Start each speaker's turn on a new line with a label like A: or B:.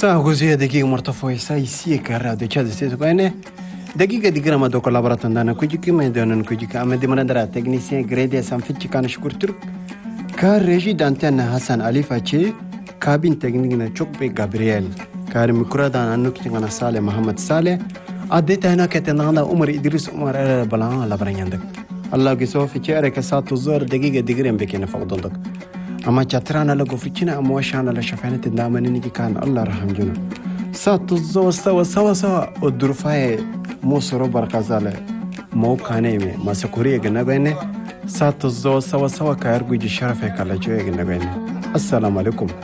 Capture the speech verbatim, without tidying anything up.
A: Sa così دقيقة مرتفعة ساي سي كارا de chad se ko دقيقة دقيقة ما دو collaborato andana kuji kima donan kuji ka amadi manandra technicien grade sam fichi kan shukur turk ka reji d'antenne Hassan Ali Fache cabine technique na chokbe Gabriel kar mikrada anu kitana Saleh Mohammed Saleh adeta hena ketana Umar Idris Umar balan la baranyandak Allah giso fichi areka saat zor دقيقة دقيقة بكنا فقدندك أما جاترانا لقو فينا أمواشانا لشفانة الدامنين كي كان الله رحم جنا سات الزو سوا سوا سوا الدرفاي موسرو بركازالة مو كانيمي ما سكوريه جنا بينه سات الزو سوا سوا كارجو جي شرفه كلا جوه جنا بينه السلام عليكم